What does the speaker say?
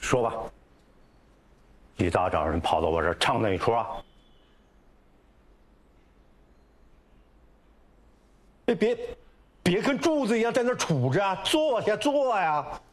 说吧，一大早上跑到我这儿唱那一出啊？别跟柱子一样在那杵着啊！坐下，坐呀！